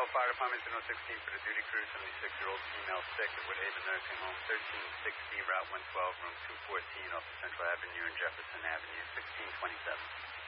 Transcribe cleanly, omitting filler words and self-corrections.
Fire Department, 16 for the duty crew, 76-year-old female sick at Woodhaven Nursing Home, 1360 Route 112, room 214 off of Central Avenue and Jefferson Avenue, 1627.